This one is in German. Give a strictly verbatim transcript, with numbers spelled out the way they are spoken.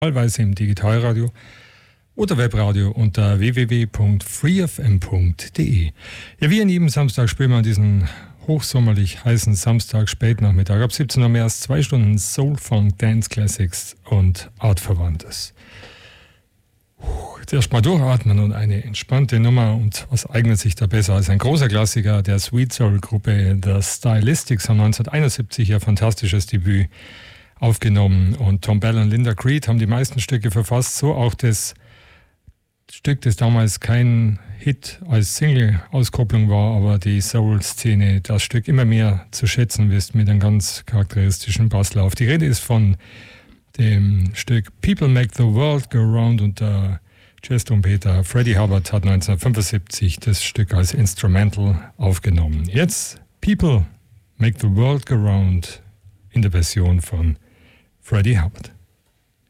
teilweise im Digitalradio oder Webradio unter w w w punkt free f m punkt d e. Ja, wie an jedem Samstag spielen wir an diesen hochsommerlich heißen Samstag Spätnachmittag ab siebzehn Uhr mehr als zwei Stunden Soul, Funk, Dance Classics und Artverwandtes. Jetzt erstmal durchatmen und eine entspannte Nummer. Und was eignet sich da besser als ein großer Klassiker der Sweet Soul Gruppe The Stylistics haben neunzehnhunderteinundsiebzig ihr fantastisches Debüt aufgenommen. Und Tom Bell und Linda Creed haben die meisten Stücke verfasst, so auch das Stück, das damals kein Hit als Single-Auskopplung war, aber die Soul-Szene das Stück immer mehr zu schätzen wisst mit einem ganz charakteristischen Basslauf. Die Rede ist von dem Stück People Make the World Go Round und der Jazz-Trompeter Freddie Hubbard hat neunzehnhundertfünfundsiebzig das Stück als Instrumental aufgenommen. Jetzt People Make the World Go Round in der Version von Freddie Hubbard.